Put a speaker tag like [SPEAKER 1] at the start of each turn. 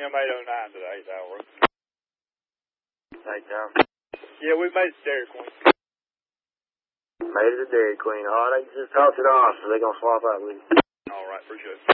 [SPEAKER 1] M809 today, that'll work.
[SPEAKER 2] Hey, Tom.
[SPEAKER 1] Yeah, we made it to Dairy Queen.
[SPEAKER 2] Made it to Dairy Queen. All right, they just toss it off, so they're going to swap out with you.
[SPEAKER 1] All right, appreciate it.